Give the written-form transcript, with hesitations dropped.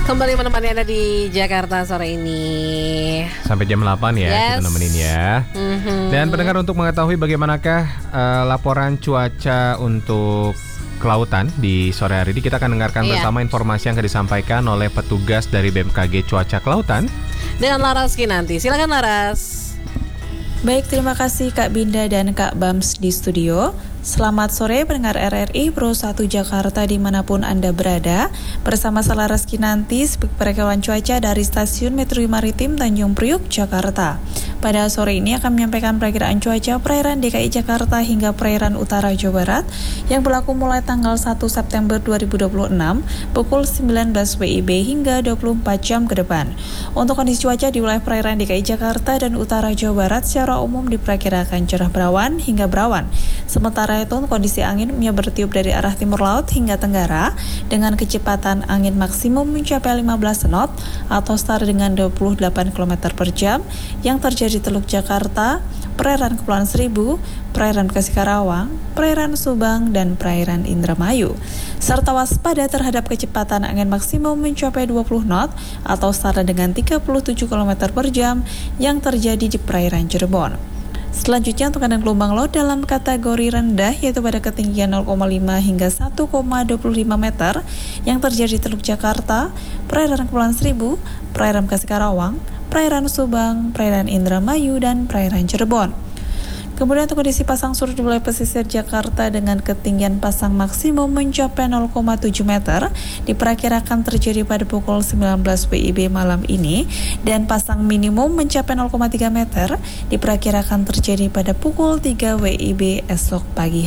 Kembali menemani Anda di Jakarta sore ini. Sampai jam 8 ya, kita nemenin ya. Dan pendengar, untuk mengetahui bagaimanakah laporan cuaca untuk kelautan di sore hari ini, kita akan dengarkan bersama informasi yang akan disampaikan oleh petugas dari BMKG Cuaca Kelautan dengan Laras Kinanti. Silakan Laras. Baik, terima kasih Kak Binda dan Kak Bams di studio. Selamat sore pendengar RRI Pro 1 Jakarta dimanapun Anda berada. Bersama saya Laras Kinanti, perakiraan cuaca dari Stasiun Meteorologi Maritim Tanjung Priuk, Jakarta. Pada sore ini akan menyampaikan perakiraan cuaca perairan DKI Jakarta hingga perairan utara Jawa Barat yang berlaku mulai tanggal 1 September 2026 pukul 19 WIB hingga 24 jam ke depan. Untuk kondisi cuaca di wilayah perairan DKI Jakarta dan utara Jawa Barat secara umum diperkirakan cerah berawan hingga berawan. Sementara itu, kondisi anginnya bertiup dari arah timur laut hingga tenggara dengan kecepatan angin maksimum mencapai 15 knot atau setara dengan 28 km per jam yang terjadi di Teluk Jakarta, perairan Kepulauan Seribu, perairan Bekasi Karawang, perairan Subang, dan perairan Indramayu. Serta waspada terhadap kecepatan angin maksimum mencapai 20 knot atau setara dengan 37 km per jam yang terjadi di perairan Cirebon. Selanjutnya, untuk gelombang laut dalam kategori rendah yaitu pada ketinggian 0,5 hingga 1,25 meter yang terjadi di Teluk Jakarta, perairan Kepulauan Seribu, perairan Bekasi Karawang, perairan Subang, perairan Indramayu, dan perairan Cirebon. Kemudian untuk kondisi pasang surut di wilayah pesisir Jakarta dengan ketinggian pasang maksimum mencapai 0,7 meter diperkirakan terjadi pada pukul 19 WIB malam ini, dan pasang minimum mencapai 0,3 meter diperkirakan terjadi pada pukul 3 WIB esok pagi.